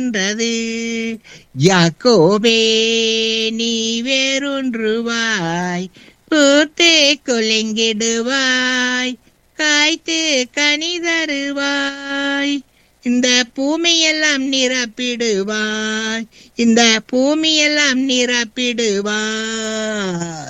ன்றது யாக்கோபே நீ வேறொன்றுவாய் பூத்து குலுங்கிடுவாய் காய்த்து கனி தருவாய் இந்த பூமியெல்லாம் நிரப்பிடுவாய் இந்த பூமியெல்லாம் நிரப்பிடுவாய்